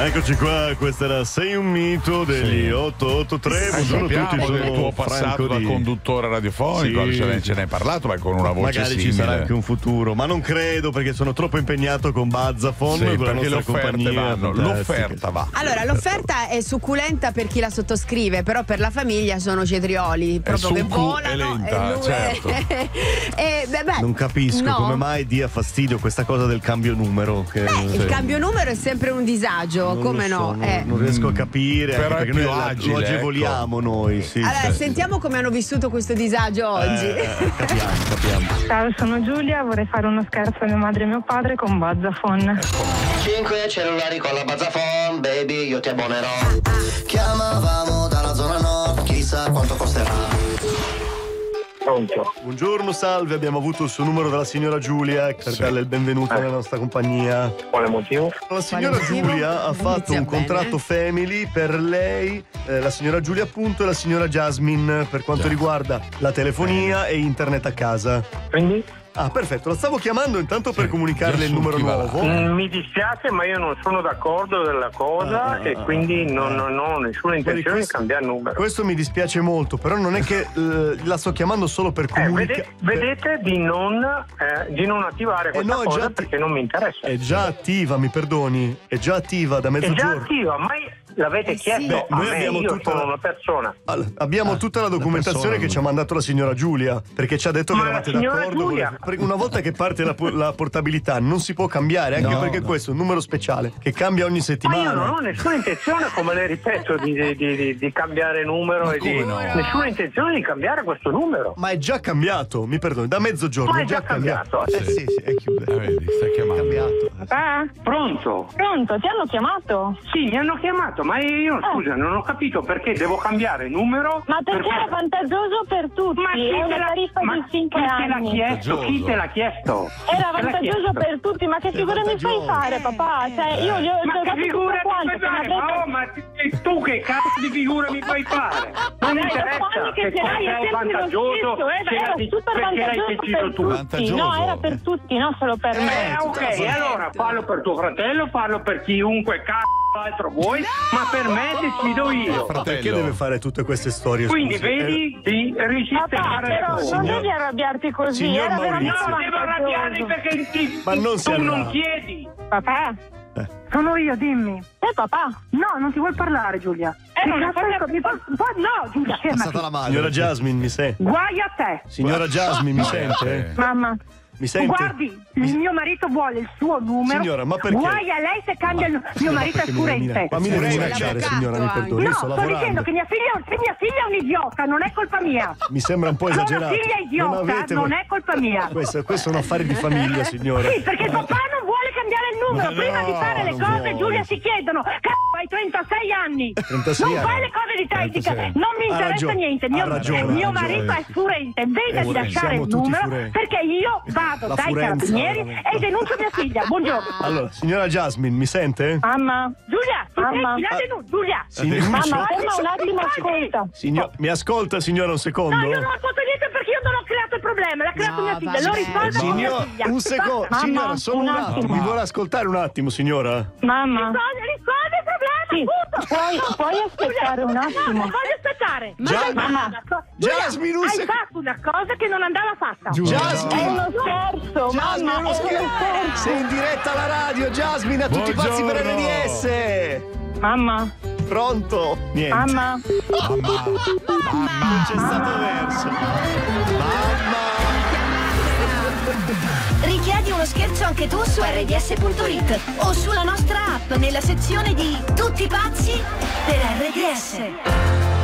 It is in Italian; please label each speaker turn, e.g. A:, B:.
A: Eccoci qua, questa era Sei un mito degli 883. Buongiorno a tutti, sono
B: del tuo passato da conduttore radiofonico, ce ne hai parlato, ma con una voce
A: magari
B: simile.
A: Ci sarà anche un futuro, ma non credo, perché sono troppo impegnato con Bazzafon, con la nostra compagnia.
B: L'offerta va.
C: Allora, l'offerta è succulenta per chi la sottoscrive, però per la famiglia sono cetrioli proprio che volano
B: certo.
A: Non capisco come mai dia fastidio questa cosa del cambio numero.
C: Il cambio numero è sempre un disagio, come no?
A: Non riesco a capire,
B: però
A: perché noi lo agevoliamo noi. Sì,
C: allora, sentiamo come hanno vissuto questo disagio oggi.
A: Capiamo.
D: Ciao, sono Giulia, vorrei fare uno scherzo a mia madre e mio padre con Bazzafon.
E: 5 cellulari con la Bazzafon, baby, io ti abbonerò. Chiamavamo dalla zona nord, chissà quanto costerà.
F: Pronto.
A: Buongiorno, salve, abbiamo avuto il suo numero dalla signora Giulia per darle il benvenuto nella nostra compagnia.
F: Quale motivo?
A: La signora Giulia ha fatto un contratto family per lei, la signora Giulia appunto, e la signora Jasmine per quanto riguarda la telefonia e internet a casa.
F: Quindi?
A: Ah, perfetto, la stavo chiamando intanto per comunicarle il numero nuovo.
F: Mi dispiace, ma io non sono d'accordo della cosa e quindi non ho nessuna intenzione di cambiare numero.
A: Questo mi dispiace molto, però non è che la sto chiamando solo per comunicare.
F: Vedete di non attivare questa cosa perché non mi interessa.
A: È già attiva, mi perdoni, è già attiva da mezzogiorno.
F: È già attiva, ma l'avete chiesto a me, io sono una persona.
A: Abbiamo tutta la documentazione che ci ha mandato la signora Giulia, perché ci ha detto che eravate d'accordo. Perché una volta che parte la portabilità non si può cambiare, anche perché questo è un numero speciale che cambia ogni settimana.
F: Ma io non ho nessuna intenzione, come le ripeto, di cambiare numero nessuna intenzione di cambiare questo numero.
A: Ma è già cambiato, mi perdoni, da mezzogiorno.
F: Ma è già cambiato.
A: Sì, è chiuso.
B: Vedi, stai chiamando.
D: Papà?
F: Pronto?
D: Pronto, ti hanno chiamato?
F: Sì, mi hanno chiamato, ma io scusa, non ho capito perché devo cambiare numero.
D: Ma perché era vantaggioso per tutti?
F: Ma
D: è una tariffa di 5 anni.
F: Chi te l'ha chiesto?
D: Era vantaggioso per tutti, ma che figura mi fai fare, papà? Cioè, io gli ho capito quanto.
F: Ma tu che cazzo di figura mi fai fare? Non mi interessa che cosa è vantaggioso,
D: era super vantaggioso per tutti. No, era per tutti, non solo per me.
F: Ok, allora fallo per tuo fratello, fallo per chiunque cazzo altro vuoi, ma per me decido io.
A: Perché deve fare tutte queste storie?
F: Quindi vedi di risistemare.
D: Però non devi arrabbiarti così.
A: Signor
D: Era veramente
A: Maurizio.
F: Non devo arrabbiarmi perché
A: Ma non si
F: tu non
A: arrabbia.
F: chiedi.
D: Papà?
G: Sono io, dimmi.
D: Papà?
G: No, non ti vuoi parlare, Giulia. No, Giulia, fermati.
A: Signora Jasmine, mi sente?
G: Guai a te.
A: Signora Jasmine, mi sente?
G: Mamma.
A: Mi sente?
G: Guardi, il mio marito vuole il suo numero.
A: Signora, ma perché?
G: Guai a lei se cambia il mio marito è furente.
A: Ma mi deve minacciare, signora, mi perdoni.
G: No,
A: Io sto
G: sto
A: lavorando.
G: dicendo che mia figlia è un idiota, non è colpa mia.
A: Mi sembra un po'
G: Ho una
A: esagerato.
G: figlia idiota, non è colpa mia.
A: Questo è un affare di famiglia, signora.
G: Sì, perché papà non vuole cambiare il numero.
A: Ma
G: Prima
A: no,
G: di fare le
A: non
G: cose,
A: vuole.
G: Giulia, si chiedono: cazzo, hai 36 anni.
A: 36
G: non fai
A: anni.
G: le cose di tecnica.
B: 36.
G: Non mi
A: Ha
G: interessa
A: ragione,
G: niente.
A: ha ragione,
G: Mio
A: ha
G: marito
A: ragione.
G: è furente. Veda di lasciare
A: siamo
G: il
A: tutti
G: numero
A: furenti.
G: perché io vado
A: La
G: dai
A: furenza,
G: carabinieri
A: veramente.
G: e denuncio mia figlia. Buongiorno.
A: Allora, signora Jasmine, mi sente?
D: Mamma?
G: Giulia,
D: Mamma.
G: la denuncia. Giulia.
D: Mamma, ferma un attimo, ascolta.
A: Mi ascolta, signora, un secondo?
G: No, io non ascolto niente perché io non ho creato il problema. L'ha creato mia figlia. Lo risolve con mia figlia.
A: Un secondo,
D: Mamma,
A: signora, solo un attimo. Mi vuole ascoltare un attimo, signora?
D: Mamma?
G: Risolve il problema,
D: Sì,
G: appunto.
D: puoi aspettare un
G: No,
D: attimo?
G: non voglio aspettare.
D: Mamma.
A: Jasmine, un
G: Hai
A: secondo.
G: fatto una cosa che non andava fatta.
D: È
A: Jasmine,
D: uno scherzo,
A: Jasmine,
D: mamma,
A: uno
D: è uno
A: scherzo.
D: scherzo.
A: Sei in diretta alla radio, Jasmine, a tutti i pazzi per
B: Buongiorno.
A: RDS.
D: Mamma,
A: Pronto? Niente.
D: mamma,
A: Non c'è stato verso. Mamma.
H: Richiedi uno scherzo anche tu su rds.it o sulla nostra app nella sezione di Tutti pazzi per RDS.